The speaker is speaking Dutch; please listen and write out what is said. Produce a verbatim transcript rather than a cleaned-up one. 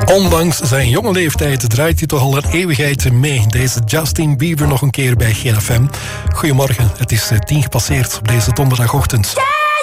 Ondanks zijn jonge leeftijd draait hij toch al een eeuwigheid mee. Deze Justin Bieber nog een keer bij G F M. Goedemorgen, het is tien gepasseerd op deze donderdagochtend.